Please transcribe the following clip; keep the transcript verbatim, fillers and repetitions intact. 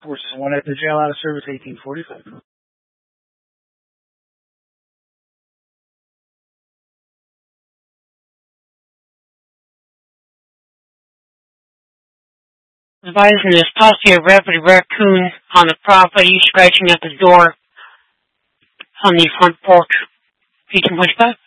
Forces one at the jail, out of service, eighteen forty-five. Advising there's possibly a rabid raccoon on the property scratching at the door on the front porch. eighteen forty-five.